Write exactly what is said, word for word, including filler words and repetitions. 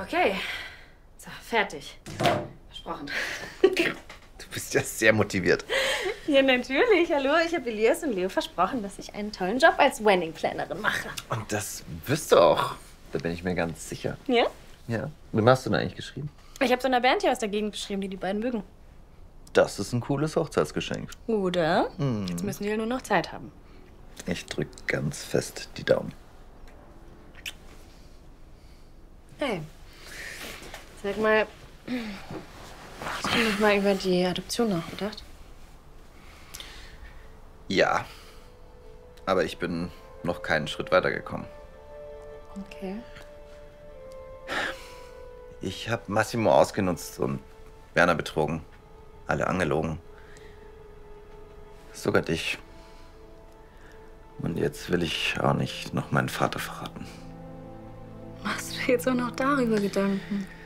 Okay. So, fertig. Versprochen. Du bist ja sehr motiviert. Ja, natürlich. Hallo, ich habe Elias und Leo versprochen, dass ich einen tollen Job als Wedding-Plannerin mache. Und das wirst du auch. Da bin ich mir ganz sicher. Ja? Ja. Wem hast du denn eigentlich geschrieben? Ich habe so einer Band hier aus der Gegend geschrieben, die die beiden mögen. Das ist ein cooles Hochzeitsgeschenk. Oder? Hm. Jetzt müssen die ja nur noch Zeit haben. Ich drück ganz fest die Daumen. Hey, sag mal, hast du noch mal über die Adoption nachgedacht? Ja, aber ich bin noch keinen Schritt weitergekommen. Okay. Ich habe Massimo ausgenutzt und Werner betrogen. Alle angelogen. Sogar dich. Und jetzt will ich auch nicht noch meinen Vater verraten. Machst du jetzt auch noch darüber Gedanken?